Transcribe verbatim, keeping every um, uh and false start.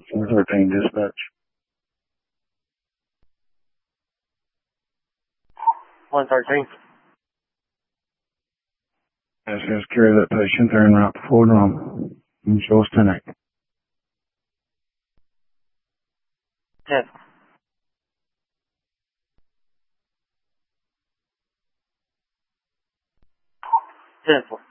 four thirteen dispatch. one thirteen. Yes, yes, carry that patient there and route to Ford Rum. And show us ten eight. ten. ten four.